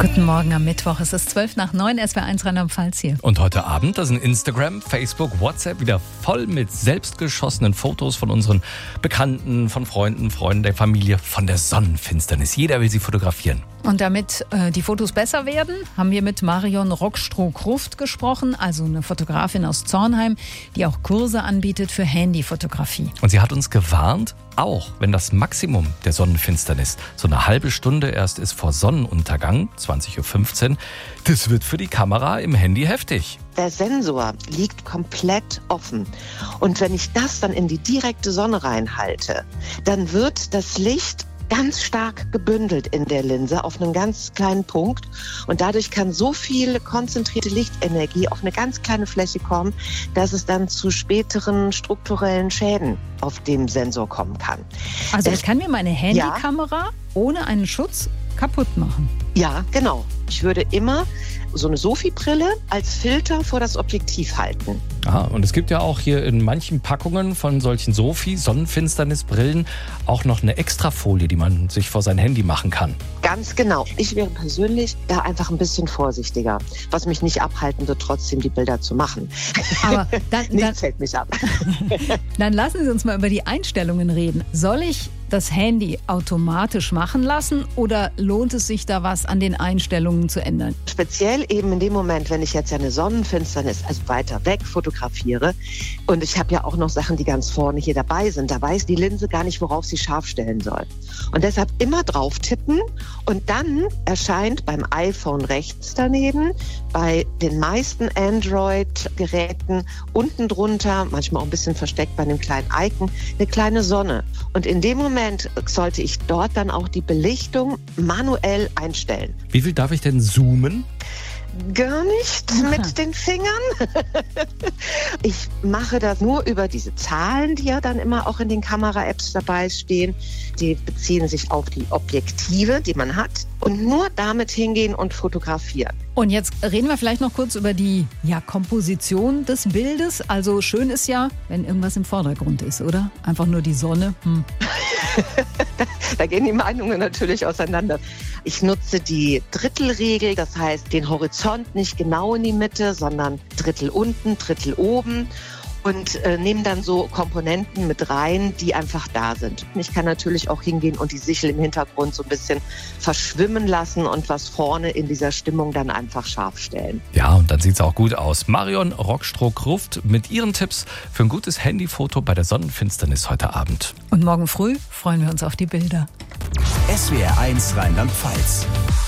Guten Morgen am Mittwoch. Es ist 8:12 SWR1 Rheinland-Pfalz hier. Und heute Abend, da sind Instagram, Facebook, WhatsApp wieder voll mit selbstgeschossenen Fotos von unseren Bekannten, von Freunden der Familie, von der Sonnenfinsternis. Jeder will sie fotografieren. Und damit die Fotos besser werden, haben wir mit Marion Rockstroh-Kruft gesprochen, also eine Fotografin aus Zornheim, die auch Kurse anbietet für Handyfotografie. Und sie hat uns gewarnt, auch wenn das Maximum der Sonnenfinsternis so eine halbe Stunde erst ist vor Sonnenuntergang, 20:15 Uhr, das wird für die Kamera im Handy heftig. Der Sensor liegt komplett offen. Und wenn ich das dann in die direkte Sonne reinhalte, dann wird das Licht ganz stark gebündelt in der Linse auf einen ganz kleinen Punkt. Und dadurch kann so viel konzentrierte Lichtenergie auf eine ganz kleine Fläche kommen, dass es dann zu späteren strukturellen Schäden auf dem Sensor kommen kann. Also ich kann mir meine Handykamera ohne einen Schutz kaputt machen. Ja, genau. Ich würde immer so eine Sophie-Brille als Filter vor das Objektiv halten. Aha, und es gibt ja auch hier in manchen Packungen von solchen Sophie-Sonnenfinsternisbrillen auch noch eine Extrafolie, die man sich vor sein Handy machen kann. Ganz genau. Ich wäre persönlich da einfach ein bisschen vorsichtiger, was mich nicht abhalten wird, trotzdem die Bilder zu machen. Aber nichts hält mich ab. Dann lassen Sie uns mal über die Einstellungen reden. Soll ich das Handy automatisch machen lassen oder lohnt es sich da was an den Einstellungen zu ändern? Speziell eben in dem Moment, wenn ich jetzt eine Sonnenfinsternis, also weiter weg fotografiere und ich habe ja auch noch Sachen, die ganz vorne hier dabei sind, da weiß die Linse gar nicht, worauf sie scharf stellen soll. Und deshalb immer drauf tippen und dann erscheint beim iPhone rechts daneben, bei den meisten Android-Geräten unten drunter, manchmal auch ein bisschen versteckt bei einem kleinen Icon, eine kleine Sonne. Und in dem Moment sollte ich dort dann auch die Belichtung manuell einstellen. Wie viel darf ich denn zoomen? Gar nicht mit den Fingern. Ich mache das nur über diese Zahlen, die ja dann immer auch in den Kamera-Apps dabei stehen. Die beziehen sich auf die Objektive, die man hat. Und nur damit hingehen und fotografieren. Und jetzt reden wir vielleicht noch kurz über die Komposition des Bildes. Also schön ist ja, wenn irgendwas im Vordergrund ist, oder? Einfach nur die Sonne. Da gehen die Meinungen natürlich auseinander. Ich nutze die Drittelregel, das heißt den Horizont nicht genau in die Mitte, sondern Drittel unten, Drittel oben. Und nehme dann so Komponenten mit rein, die einfach da sind. Ich kann natürlich auch hingehen und die Sichel im Hintergrund so ein bisschen verschwimmen lassen und was vorne in dieser Stimmung dann einfach scharf stellen. Ja, und dann sieht es auch gut aus. Marion Rockstroh-Kruft mit ihren Tipps für ein gutes Handyfoto bei der Sonnenfinsternis heute Abend. Und morgen früh freuen wir uns auf die Bilder. SWR1 Rheinland-Pfalz.